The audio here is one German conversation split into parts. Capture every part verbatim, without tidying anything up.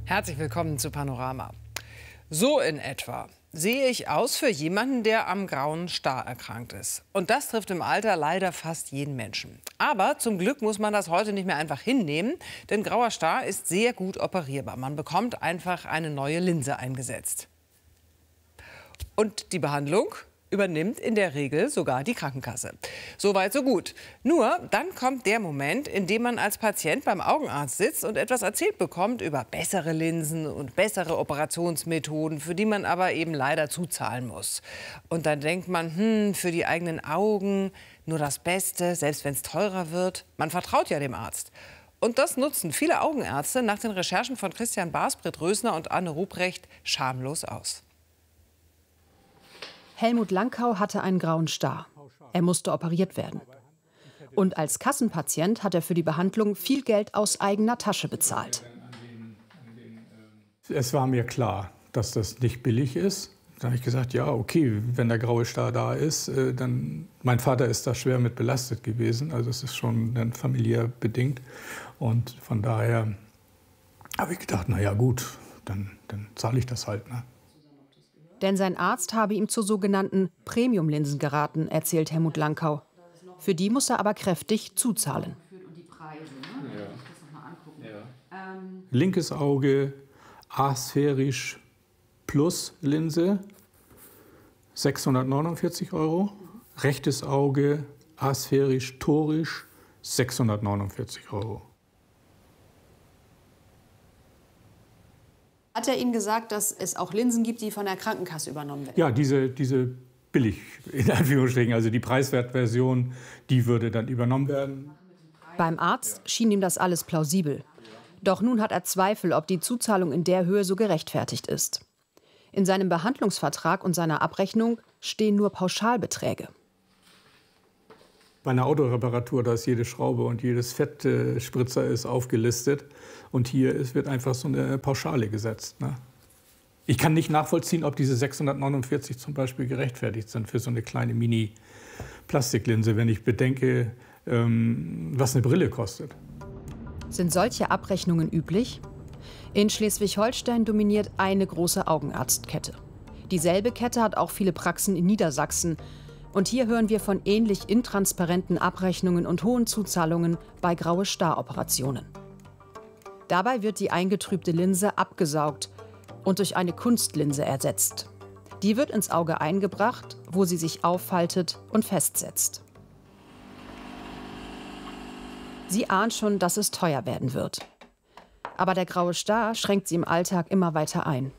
Herzlich willkommen zu Panorama. So in etwa sehe ich aus für jemanden, der am grauen Star erkrankt ist. Und das trifft im Alter leider fast jeden Menschen. Aber zum Glück muss man das heute nicht mehr einfach hinnehmen, denn grauer Star ist sehr gut operierbar. Man bekommt einfach eine neue Linse eingesetzt. Und die Behandlung übernimmt in der Regel sogar die Krankenkasse. Soweit, so gut. Nur dann kommt der Moment, in dem man als Patient beim Augenarzt sitzt und etwas erzählt bekommt über bessere Linsen und bessere Operationsmethoden, für die man aber eben leider zuzahlen muss. Und dann denkt man, hm, für die eigenen Augen nur das Beste, selbst wenn es teurer wird. Man vertraut ja dem Arzt. Und das nutzen viele Augenärzte nach den Recherchen von Christian Baas, Britt Rösner und Anne Ruprecht schamlos aus. Helmut Langkau hatte einen grauen Star. Er musste operiert werden. Und als Kassenpatient hat er für die Behandlung viel Geld aus eigener Tasche bezahlt. Es war mir klar, dass das nicht billig ist. Da habe ich gesagt, ja, okay, wenn der graue Star da ist, dann... Mein Vater ist da schwer mit belastet gewesen, also es ist schon dann familiär bedingt. Und von daher habe ich gedacht, na ja gut, dann, dann zahle ich das halt, ne? Denn sein Arzt habe ihm zu sogenannten Premium-Linsen geraten, erzählt Helmut Langkau. Für die muss er aber kräftig zuzahlen. Ja. Linkes Auge, asphärisch plus Linse, sechshundertneunundvierzig Euro. Rechtes Auge, asphärisch torisch, sechshundertneunundvierzig Euro. Hat er Ihnen gesagt, dass es auch Linsen gibt, die von der Krankenkasse übernommen werden? Ja, diese, diese billig, in Anführungsstrichen, also die Preiswertversion, die würde dann übernommen werden. Beim Arzt schien ihm das alles plausibel. Doch nun hat er Zweifel, ob die Zuzahlung in der Höhe so gerechtfertigt ist. In seinem Behandlungsvertrag und seiner Abrechnung stehen nur Pauschalbeträge. Bei einer Autoreparatur, da ist jede Schraube und jedes Fettspritzer ist aufgelistet. Und hier ist, wird einfach so eine Pauschale gesetzt, ne? Ich kann nicht nachvollziehen, ob diese sechshundertneunundvierzig zum Beispiel gerechtfertigt sind für so eine kleine Mini-Plastiklinse, wenn ich bedenke, ähm, was eine Brille kostet. Sind solche Abrechnungen üblich? In Schleswig-Holstein dominiert eine große Augenarztkette. Dieselbe Kette hat auch viele Praxen in Niedersachsen. Und hier hören wir von ähnlich intransparenten Abrechnungen und hohen Zuzahlungen bei graue Star-Operationen. Dabei wird die eingetrübte Linse abgesaugt und durch eine Kunstlinse ersetzt. Die wird ins Auge eingebracht, wo sie sich auffaltet und festsetzt. Sie ahnt schon, dass es teuer werden wird. Aber der graue Star schränkt sie im Alltag immer weiter ein.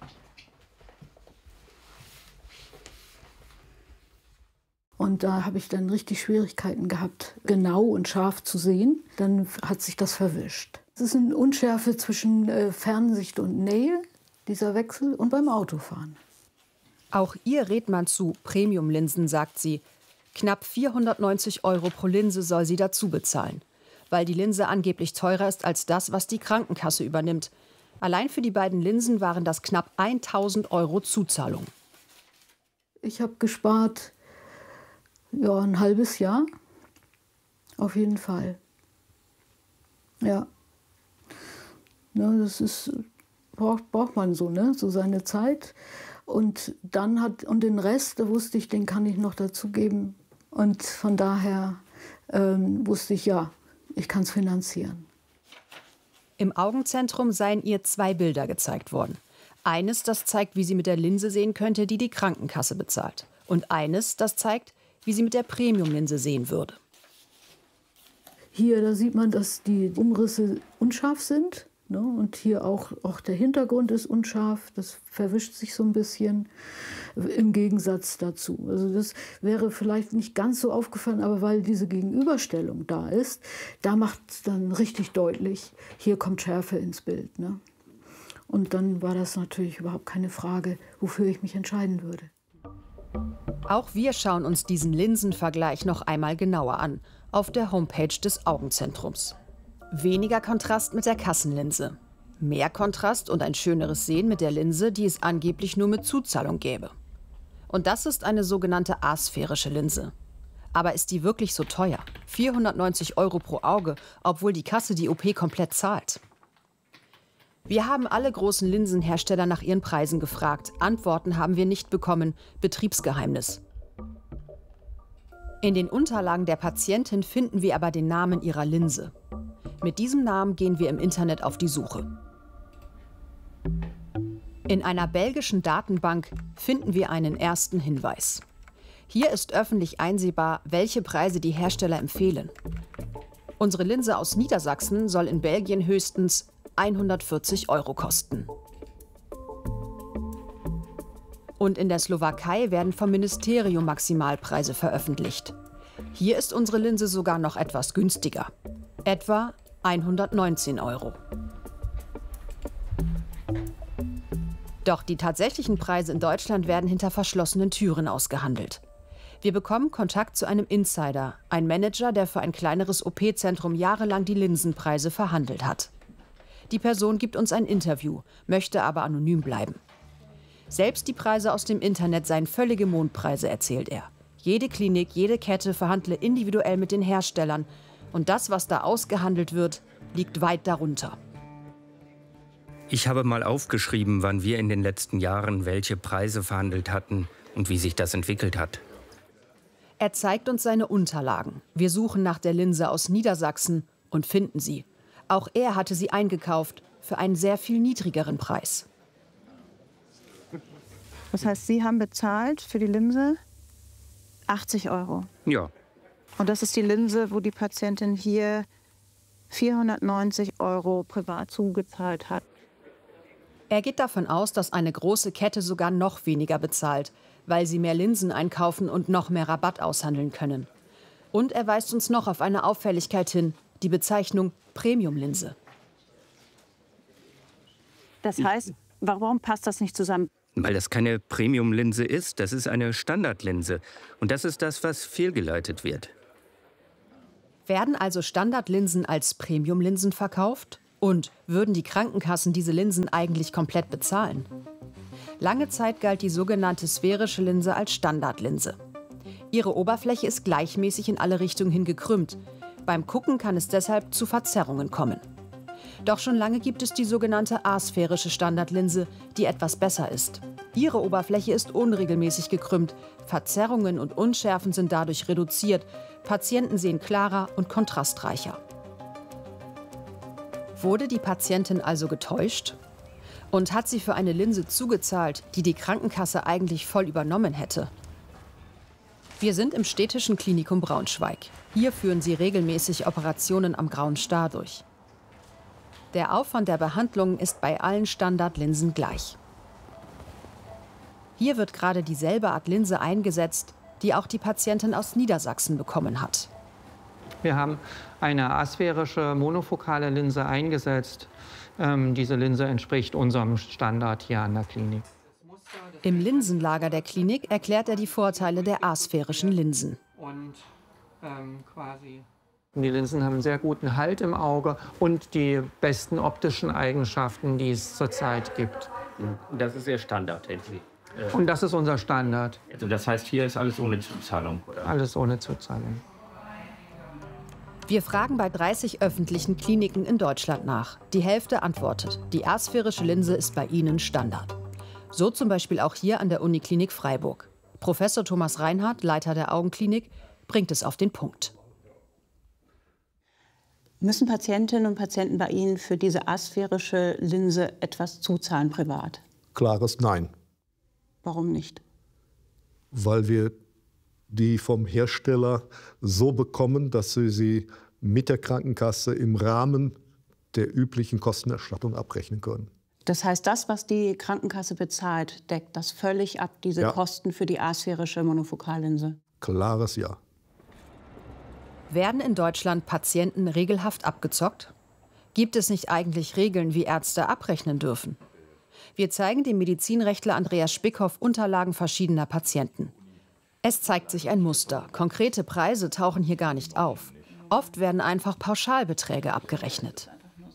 Und da habe ich dann richtig Schwierigkeiten gehabt, genau und scharf zu sehen. Dann hat sich das verwischt. Es ist eine Unschärfe zwischen äh, Fernsicht und Nähe, dieser Wechsel, und beim Autofahren. Auch ihr rät man zu Premium-Linsen, sagt sie. Knapp vierhundertneunzig Euro pro Linse soll sie dazu bezahlen, weil die Linse angeblich teurer ist als das, was die Krankenkasse übernimmt. Allein für die beiden Linsen waren das knapp tausend Euro Zuzahlung. Ich habe gespart, ja, ein halbes Jahr, auf jeden Fall. Ja. Ja, das ist, braucht, braucht man so, ne? So seine Zeit. Und dann hat, und den Rest, da wusste ich, den kann ich noch dazugeben. Und von daher ähm, wusste ich, ja, ich kann es finanzieren. Im Augenzentrum seien ihr zwei Bilder gezeigt worden. Eines, das zeigt, wie sie mit der Linse sehen könnte, die die Krankenkasse bezahlt. Und eines, das zeigt, wie sie mit der Premium-Linse sehen würde. Hier, da sieht man, dass die Umrisse unscharf sind. Ne? Und hier auch, auch der Hintergrund ist unscharf. Das verwischt sich so ein bisschen im Gegensatz dazu. Also das wäre vielleicht nicht ganz so aufgefallen, aber weil diese Gegenüberstellung da ist, da macht es dann richtig deutlich, hier kommt Schärfe ins Bild. Ne? Und dann war das natürlich überhaupt keine Frage, wofür ich mich entscheiden würde. Auch wir schauen uns diesen Linsenvergleich noch einmal genauer an, auf der Homepage des Augenzentrums. Weniger Kontrast mit der Kassenlinse. Mehr Kontrast und ein schöneres Sehen mit der Linse, die es angeblich nur mit Zuzahlung gäbe. Und das ist eine sogenannte asphärische Linse. Aber ist die wirklich so teuer? vierhundertneunzig Euro pro Auge, obwohl die Kasse die O P komplett zahlt. Wir haben alle großen Linsenhersteller nach ihren Preisen gefragt. Antworten haben wir nicht bekommen. Betriebsgeheimnis. In den Unterlagen der Patientin finden wir aber den Namen ihrer Linse. Mit diesem Namen gehen wir im Internet auf die Suche. In einer belgischen Datenbank finden wir einen ersten Hinweis. Hier ist öffentlich einsehbar, welche Preise die Hersteller empfehlen. Unsere Linse aus Niedersachsen soll in Belgien höchstens hundertvierzig Euro kosten. Und in der Slowakei werden vom Ministerium Maximalpreise veröffentlicht. Hier ist unsere Linse sogar noch etwas günstiger. Etwa hundertneunzehn Euro. Doch die tatsächlichen Preise in Deutschland werden hinter verschlossenen Türen ausgehandelt. Wir bekommen Kontakt zu einem Insider, ein Manager, der für ein kleineres O P-Zentrum jahrelang die Linsenpreise verhandelt hat. Die Person gibt uns ein Interview, möchte aber anonym bleiben. Selbst die Preise aus dem Internet seien völlige Mondpreise, erzählt er. Jede Klinik, jede Kette verhandle individuell mit den Herstellern. Und das, was da ausgehandelt wird, liegt weit darunter. Ich habe mal aufgeschrieben, wann wir in den letzten Jahren welche Preise verhandelt hatten und wie sich das entwickelt hat. Er zeigt uns seine Unterlagen. Wir suchen nach der Linse aus Niedersachsen und finden sie. Auch er hatte sie eingekauft für einen sehr viel niedrigeren Preis. Das heißt, Sie haben bezahlt für die Linse achtzig Euro? Ja. Und das ist die Linse, wo die Patientin hier vierhundertneunzig Euro privat zugezahlt hat. Er geht davon aus, dass eine große Kette sogar noch weniger bezahlt, weil sie mehr Linsen einkaufen und noch mehr Rabatt aushandeln können. Und er weist uns noch auf eine Auffälligkeit hin, die Bezeichnung Premium-Linse. Das heißt, warum passt das nicht zusammen? Weil das keine Premium-Linse ist, das ist eine Standardlinse. Und das ist das, was fehlgeleitet wird. Werden also Standardlinsen als Premium-Linsen verkauft? Und würden die Krankenkassen diese Linsen eigentlich komplett bezahlen? Lange Zeit galt die sogenannte sphärische Linse als Standardlinse. Ihre Oberfläche ist gleichmäßig in alle Richtungen hin gekrümmt. Beim Gucken kann es deshalb zu Verzerrungen kommen. Doch schon lange gibt es die sogenannte asphärische Standardlinse, die etwas besser ist. Ihre Oberfläche ist unregelmäßig gekrümmt, Verzerrungen und Unschärfen sind dadurch reduziert, Patienten sehen klarer und kontrastreicher. Wurde die Patientin also getäuscht? Und hat sie für eine Linse zugezahlt, die die Krankenkasse eigentlich voll übernommen hätte? Wir sind im Städtischen Klinikum Braunschweig. Hier führen sie regelmäßig Operationen am Grauen Star durch. Der Aufwand der Behandlung ist bei allen Standardlinsen gleich. Hier wird gerade dieselbe Art Linse eingesetzt, die auch die Patientin aus Niedersachsen bekommen hat. Wir haben eine asphärische monofokale Linse eingesetzt. Ähm, diese Linse entspricht unserem Standard hier an der Klinik. Im Linsenlager der Klinik erklärt er die Vorteile der asphärischen Linsen. Und, ähm, quasi die Linsen haben einen sehr guten Halt im Auge und die besten optischen Eigenschaften, die es zurzeit gibt. Das ist Ihr Standard, endlich. Und das ist unser Standard. Also das heißt, hier ist alles ohne Zuzahlung, oder? Alles ohne Zuzahlung. Wir fragen bei dreißig öffentlichen Kliniken in Deutschland nach. Die Hälfte antwortet, die asphärische Linse ist bei ihnen Standard. So zum Beispiel auch hier an der Uniklinik Freiburg. Professor Thomas Reinhardt, Leiter der Augenklinik, bringt es auf den Punkt. Müssen Patientinnen und Patienten bei Ihnen für diese asphärische Linse etwas zuzahlen privat? Klares Nein. Warum nicht? Weil wir die vom Hersteller so bekommen, dass sie sie mit der Krankenkasse im Rahmen der üblichen Kostenerstattung abrechnen können. Das heißt, das, was die Krankenkasse bezahlt, deckt das völlig ab, diese Ja. Kosten für die asphärische Monofokallinse? Klares Ja. Werden in Deutschland Patienten regelhaft abgezockt? Gibt es nicht eigentlich Regeln, wie Ärzte abrechnen dürfen? Wir zeigen dem Medizinrechtler Andreas Spickhoff Unterlagen verschiedener Patienten. Es zeigt sich ein Muster. Konkrete Preise tauchen hier gar nicht auf. Oft werden einfach Pauschalbeträge abgerechnet.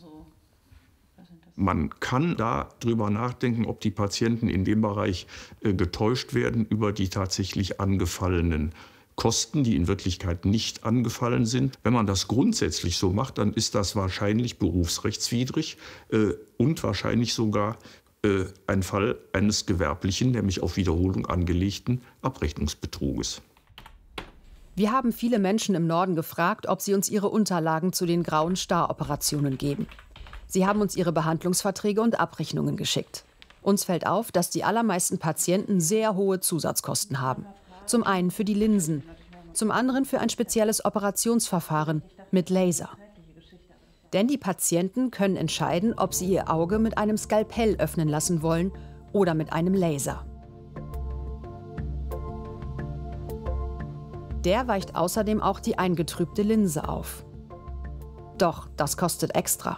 Man kann darüber nachdenken, ob die Patienten in dem Bereich äh, getäuscht werden über die tatsächlich angefallenen Kosten, die in Wirklichkeit nicht angefallen sind. Wenn man das grundsätzlich so macht, dann ist das wahrscheinlich berufsrechtswidrig äh, und wahrscheinlich sogar äh, ein Fall eines gewerblichen, nämlich auf Wiederholung angelegten Abrechnungsbetruges. Wir haben viele Menschen im Norden gefragt, ob sie uns ihre Unterlagen zu den grauen Star-Operationen geben. Sie haben uns ihre Behandlungsverträge und Abrechnungen geschickt. Uns fällt auf, dass die allermeisten Patienten sehr hohe Zusatzkosten haben. Zum einen für die Linsen, zum anderen für ein spezielles Operationsverfahren mit Laser. Denn die Patienten können entscheiden, ob sie ihr Auge mit einem Skalpell öffnen lassen wollen oder mit einem Laser. Der weicht außerdem auch die eingetrübte Linse auf. Doch das kostet extra.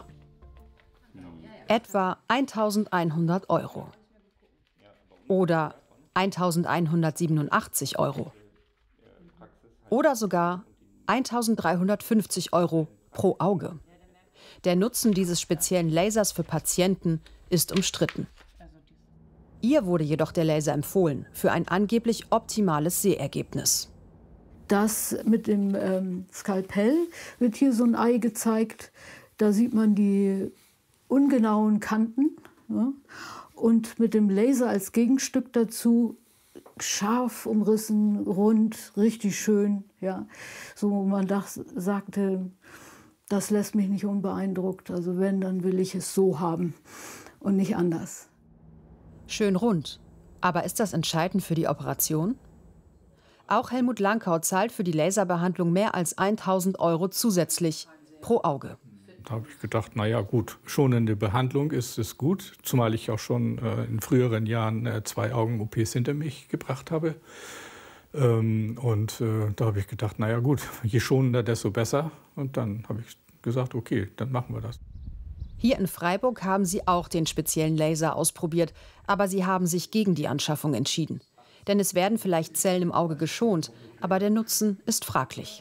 Etwa eintausendeinhundert Euro. Oder eintausendeinhundertsiebenundachtzig Euro. Oder sogar eintausenddreihundertfünfzig Euro pro Auge. Der Nutzen dieses speziellen Lasers für Patienten ist umstritten. Ihr wurde jedoch der Laser empfohlen für ein angeblich optimales Sehergebnis. Das mit dem ähm, Skalpell wird hier so ein Ei gezeigt. Da sieht man die ungenauen Kanten. Ja? Und mit dem Laser als Gegenstück dazu scharf umrissen, rund, richtig schön. Ja. So, man dacht, sagte, das lässt mich nicht unbeeindruckt. Also wenn, dann will ich es so haben und nicht anders. Schön rund. Aber ist das entscheidend für die Operation? Auch Helmut Langkau zahlt für die Laserbehandlung mehr als eintausend Euro zusätzlich pro Auge. Da habe ich gedacht, naja gut, schonende Behandlung ist es gut, zumal ich auch schon äh, in früheren Jahren äh, zwei Augen-O Ps hinter mich gebracht habe. Ähm, und äh, da habe ich gedacht, naja gut, je schonender, desto besser. Und dann habe ich gesagt, okay, dann machen wir das. Hier in Freiburg haben sie auch den speziellen Laser ausprobiert, aber sie haben sich gegen die Anschaffung entschieden. Denn es werden vielleicht Zellen im Auge geschont, aber der Nutzen ist fraglich.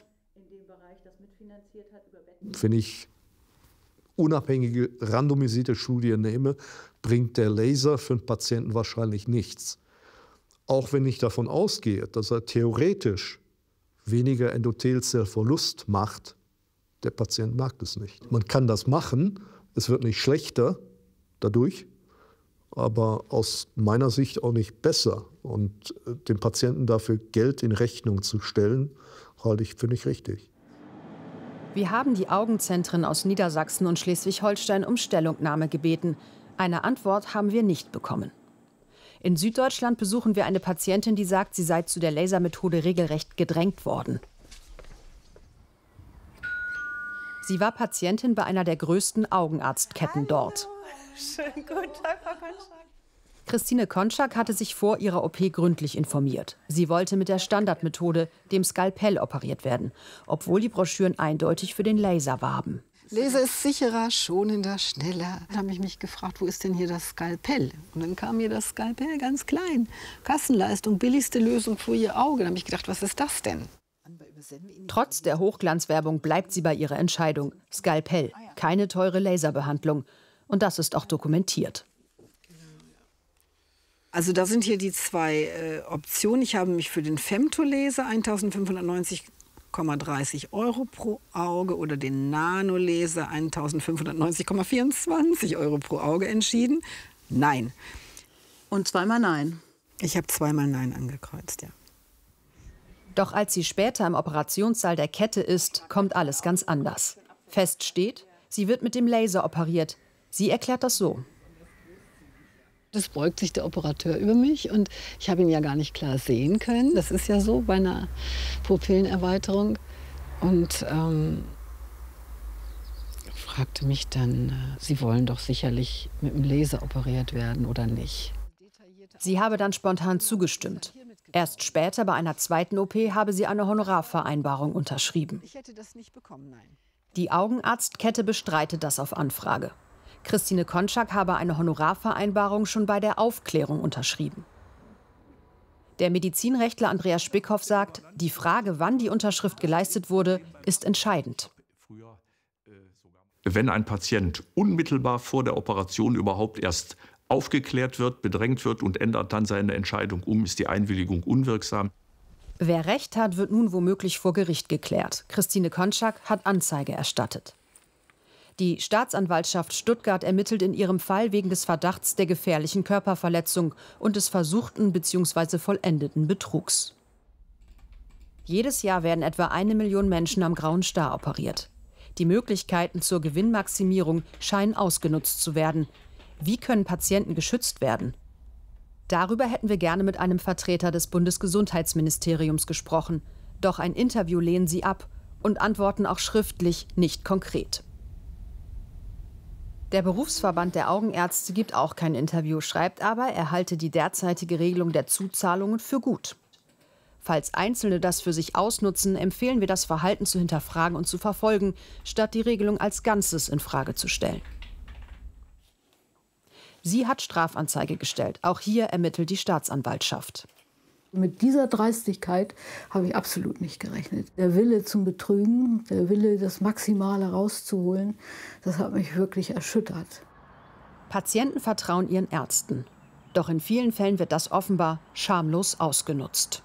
Wenn ich unabhängige, randomisierte Studien nehme, bringt der Laser für den Patienten wahrscheinlich nichts. Auch wenn ich davon ausgehe, dass er theoretisch weniger Endothelzellverlust macht, der Patient mag das nicht. Man kann das machen, es wird nicht schlechter dadurch, aber aus meiner Sicht auch nicht besser. Und dem Patienten dafür Geld in Rechnung zu stellen, halte ich für nicht richtig. Wir haben die Augenzentren aus Niedersachsen und Schleswig-Holstein um Stellungnahme gebeten. Eine Antwort haben wir nicht bekommen. In Süddeutschland besuchen wir eine Patientin, die sagt, sie sei zu der Lasermethode regelrecht gedrängt worden. Sie war Patientin bei einer der größten Augenarztketten dort. Schönen guten Tag, Frau Konschak. Christine Konschak hatte sich vor ihrer O P gründlich informiert. Sie wollte mit der Standardmethode, dem Skalpell, operiert werden, obwohl die Broschüren eindeutig für den Laser warben. Laser ist sicherer, schonender, schneller. Da habe ich mich gefragt, wo ist denn hier das Skalpell? Und dann kam mir das Skalpell ganz klein. Kassenleistung, billigste Lösung für Ihr Auge. Da habe ich gedacht, was ist das denn? Trotz der Hochglanzwerbung bleibt sie bei ihrer Entscheidung. Skalpell, keine teure Laserbehandlung. Und das ist auch dokumentiert. Also da sind hier die zwei äh, Optionen. Ich habe mich für den Femtolaser eintausendfünfhundertneunzig Komma dreißig Euro pro Auge oder den Nanolaser eintausendfünfhundertneunzig Komma vierundzwanzig Euro pro Auge entschieden. Nein. Und zweimal Nein? Ich habe zweimal Nein angekreuzt, ja. Doch als sie später im Operationssaal der Kette ist, kommt alles ganz anders. Fest steht, sie wird mit dem Laser operiert. Sie erklärt das so. Es beugt sich der Operateur über mich und ich habe ihn ja gar nicht klar sehen können. Das ist ja so bei einer Pupillenerweiterung. Und ähm, fragte mich dann, äh, Sie wollen doch sicherlich mit dem Laser operiert werden oder nicht? Sie habe dann spontan zugestimmt. Erst später, bei einer zweiten O P, habe sie eine Honorarvereinbarung unterschrieben. Ich hätte das nicht bekommen, nein. Die Augenarztkette bestreitet das auf Anfrage. Christine Konschak habe eine Honorarvereinbarung schon bei der Aufklärung unterschrieben. Der Medizinrechtler Andreas Spickhoff sagt, die Frage, wann die Unterschrift geleistet wurde, ist entscheidend. Wenn ein Patient unmittelbar vor der Operation überhaupt erst aufgeklärt wird, bedrängt wird und ändert dann seine Entscheidung um, ist die Einwilligung unwirksam. Wer Recht hat, wird nun womöglich vor Gericht geklärt. Christine Konczak hat Anzeige erstattet. Die Staatsanwaltschaft Stuttgart ermittelt in ihrem Fall wegen des Verdachts der gefährlichen Körperverletzung und des versuchten bzw. vollendeten Betrugs. Jedes Jahr werden etwa eine Million Menschen am Grauen Star operiert. Die Möglichkeiten zur Gewinnmaximierung scheinen ausgenutzt zu werden. Wie können Patienten geschützt werden? Darüber hätten wir gerne mit einem Vertreter des Bundesgesundheitsministeriums gesprochen. Doch ein Interview lehnen sie ab und antworten auch schriftlich nicht konkret. Der Berufsverband der Augenärzte gibt auch kein Interview, schreibt aber, er halte die derzeitige Regelung der Zuzahlungen für gut. Falls Einzelne das für sich ausnutzen, empfehlen wir, das Verhalten zu hinterfragen und zu verfolgen, statt die Regelung als Ganzes in Frage zu stellen. Sie hat Strafanzeige gestellt. Auch hier ermittelt die Staatsanwaltschaft. Mit dieser Dreistigkeit habe ich absolut nicht gerechnet. Der Wille zum Betrügen, der Wille, das Maximale rauszuholen, das hat mich wirklich erschüttert. Patienten vertrauen ihren Ärzten. Doch in vielen Fällen wird das offenbar schamlos ausgenutzt.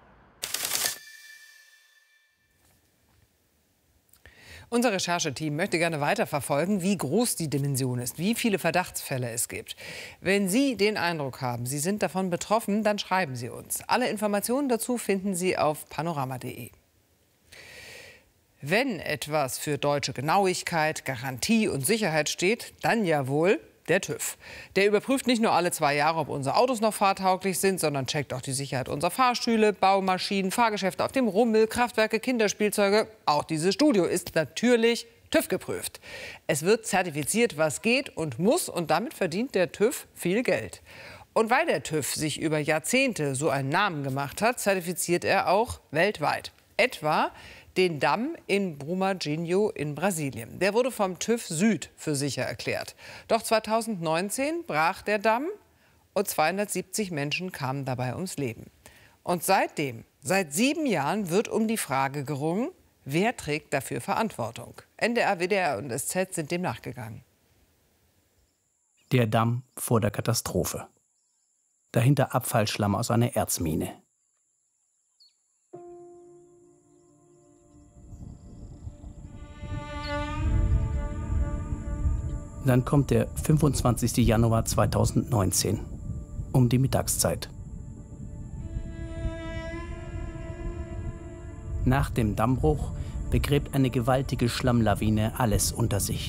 Unser Rechercheteam möchte gerne weiterverfolgen, wie groß die Dimension ist, wie viele Verdachtsfälle es gibt. Wenn Sie den Eindruck haben, Sie sind davon betroffen, dann schreiben Sie uns. Alle Informationen dazu finden Sie auf panorama punkt de. Wenn etwas für deutsche Genauigkeit, Garantie und Sicherheit steht, dann ja wohl der TÜV. Der überprüft nicht nur alle zwei Jahre, ob unsere Autos noch fahrtauglich sind, sondern checkt auch die Sicherheit unserer Fahrstühle, Baumaschinen, Fahrgeschäfte auf dem Rummel, Kraftwerke, Kinderspielzeuge. Auch dieses Studio ist natürlich TÜV geprüft. Es wird zertifiziert, was geht und muss, und damit verdient der TÜV viel Geld. Und weil der TÜV sich über Jahrzehnte so einen Namen gemacht hat, zertifiziert er auch weltweit. Etwa den Damm in Brumadinho in Brasilien. Der wurde vom TÜV Süd für sicher erklärt. Doch zweitausendneunzehn brach der Damm und zweihundertsiebzig Menschen kamen dabei ums Leben. Und seitdem, seit sieben Jahren, wird um die Frage gerungen, wer trägt dafür Verantwortung. N D R, W D R und S Z sind dem nachgegangen. Der Damm vor der Katastrophe. Dahinter Abfallschlamm aus einer Erzmine. Dann kommt der fünfundzwanzigste Januar zweitausendneunzehn, um die Mittagszeit. Nach dem Dammbruch begräbt eine gewaltige Schlammlawine alles unter sich.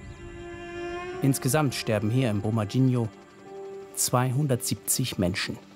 Insgesamt sterben hier in Brumadinho zweihundertsiebzig Menschen.